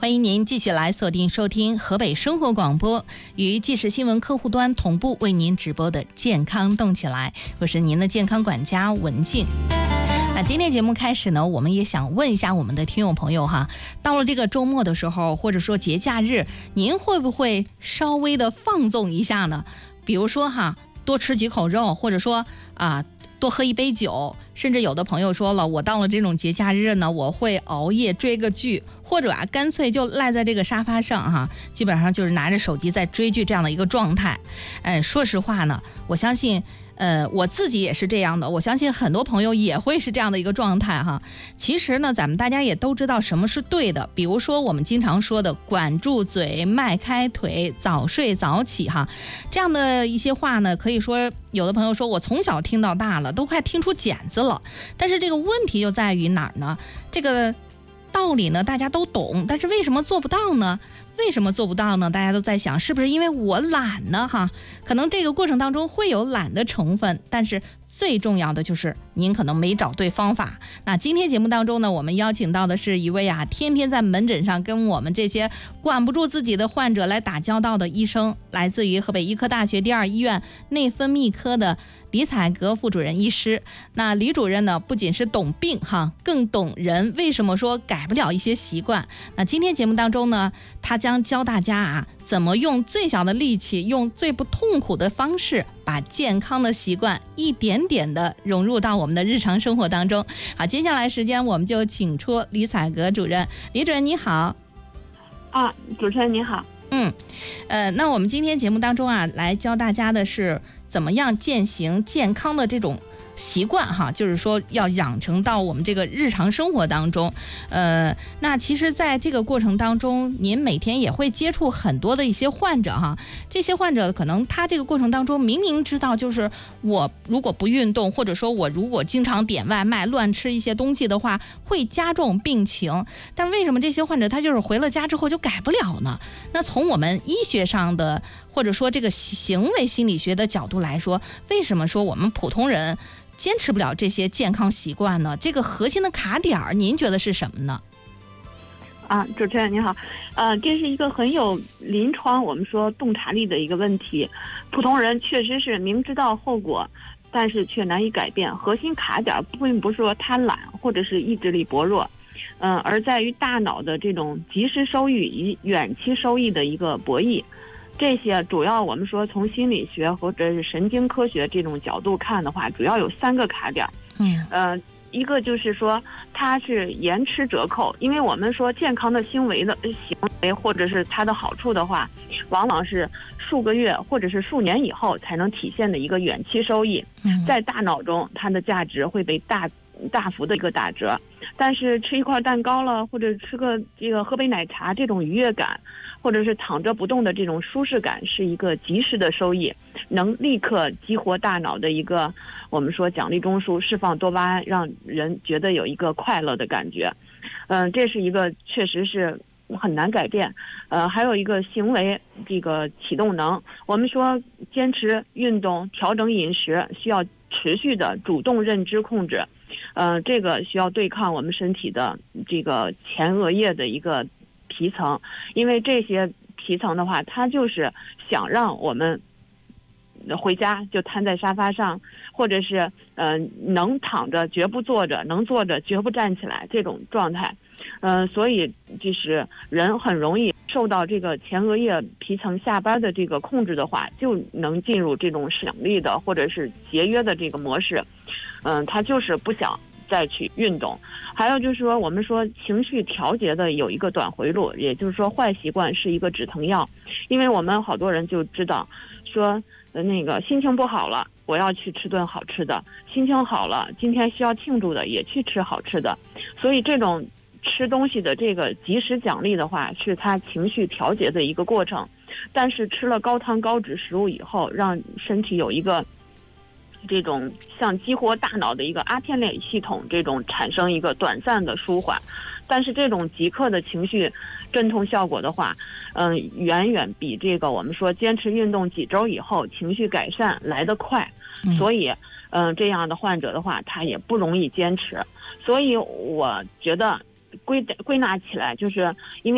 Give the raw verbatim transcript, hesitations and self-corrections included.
欢迎您继续来锁定收听河北生活广播与即时新闻客户端同步为您直播的健康动起来，我是您的健康管家文静。那今天节目开始呢，我们也想问一下我们的听友朋友哈，到了这个周末的时候，或者说节假日，您会不会稍微的放纵一下呢？比如说哈，多吃几口肉，或者说啊，多喝一杯酒，甚至有的朋友说了，我到了这种节假日呢，我会熬夜追个剧，或者啊，干脆就赖在这个沙发上哈，基本上就是拿着手机在追剧这样的一个状态。嗯，说实话呢，我相信。呃，我自己也是这样的，我相信很多朋友也会是这样的一个状态哈。其实呢，咱们大家也都知道什么是对的，比如说我们经常说的管住嘴、迈开腿、早睡早起哈，这样的一些话呢，可以说有的朋友说我从小听到大了，都快听出茧子了。但是这个问题就在于哪儿呢？这个道理呢，大家都懂，但是为什么做不到呢？为什么做不到呢？大家都在想，是不是因为我懒呢？哈，可能这个过程当中会有懒的成分，但是最重要的就是您可能没找对方法。那今天节目当中呢，我们邀请到的是一位啊，天天在门诊上跟我们这些管不住自己的患者来打交道的医生，来自于河北医科大学第二医院内分泌科的李彩格副主任医师。那李主任呢，不仅是懂病哈，更懂人。为什么说改不了一些习惯？那今天节目当中呢，他将教大家啊，怎么用最小的力气，用最不痛苦的方式，把健康的习惯一点点的融入到我们的日常生活当中。好，接下来时间我们就请出李彩格主任。李主任你好。 啊，主持人你好。 嗯，呃，那我们今天节目当中啊，来教大家的是怎么样践行健康的这种习惯哈，就是说要养成到我们这个日常生活当中。呃，那其实在这个过程当中，您每天也会接触很多的一些患者哈，这些患者可能他这个过程当中明明知道，就是我如果不运动，或者说我如果经常点外卖、乱吃一些东西的话，会加重病情。但为什么这些患者他就是回了家之后就改不了呢？那从我们医学上的或者说这个行为心理学的角度来说，为什么说我们普通人坚持不了这些健康习惯呢？这个核心的卡点儿，您觉得是什么呢？ 啊，主持人你好，呃，这是一个很有临床我们说洞察力的一个问题。普通人确实是明知道后果，但是却难以改变。核心卡点并不是说他懒或者是意志力薄弱，嗯、呃，而在于大脑的这种及时收益与远期收益的一个博弈。这些主要我们说从心理学或者是神经科学这种角度看的话，主要有三个卡点。 嗯， 呃，一个就是说它是延迟折扣，因为我们说健康的行为的行为或者是它的好处的话，往往是数个月或者是数年以后才能体现的一个远期收益。 嗯， 在大脑中它的价值会被大大幅的一个打折。但是吃一块蛋糕了，或者吃个这个喝杯奶茶，这种愉悦感或者是躺着不动的这种舒适感是一个及时的收益，能立刻激活大脑的一个我们说奖励中枢，释放多巴胺，让人觉得有一个快乐的感觉。嗯、呃，这是一个确实是很难改变。呃，还有一个行为这个启动能，我们说坚持运动、调整饮食，需要持续的主动认知控制。呃，这个需要对抗我们身体的这个前额叶的一个皮层，因为这些皮层的话，它就是想让我们回家就瘫在沙发上，或者是呃能躺着绝不坐着，能坐着绝不站起来这种状态。呃，所以就是人很容易受到这个前额叶皮层下边的这个控制的话，就能进入这种省力的或者是节约的这个模式。嗯、呃，他就是不想再去运动。还有就是说，我们说情绪调节的有一个短回路，也就是说坏习惯是一个止疼药。因为我们好多人就知道说，呃，那个心情不好了，我要去吃顿好吃的；心情好了，今天需要庆祝的，也去吃好吃的。所以这种吃东西的这个及时奖励的话，是他情绪调节的一个过程。但是吃了高糖高脂食物以后，让身体有一个这种像激活大脑的一个阿片类系统，这种产生一个短暂的舒缓。但是这种即刻的情绪镇痛效果的话，嗯、呃，远远比这个我们说坚持运动几周以后情绪改善来得快。 嗯、 所以，嗯、呃，这样的患者的话，他也不容易坚持。所以我觉得归归纳起来，就是因为